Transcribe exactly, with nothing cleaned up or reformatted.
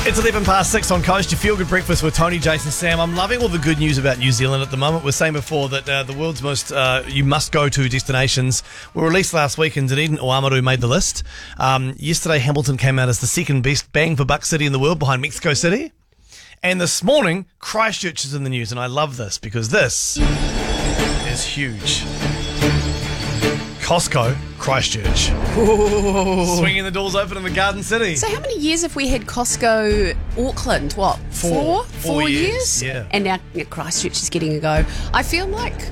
It's eleven past six on Coast, your feel-good breakfast with Tony, Jason, Sam. I'm loving all the good news about New Zealand at the moment. We were saying before that uh, the world's most uh, you must-go-to destinations were released last week, and Dunedin Oamaru made the list. Um, yesterday, Hamilton came out as the second best bang-for-buck city in the world behind Mexico City. And this morning, Christchurch is in the news, and I love this because this is huge. Costco, Christchurch. Ooh. Swinging the doors open in the Garden City. So how many years have we had Costco Auckland? What? Four. Four? Four Four years, years? yeah. And now Christchurch is getting a go. I feel like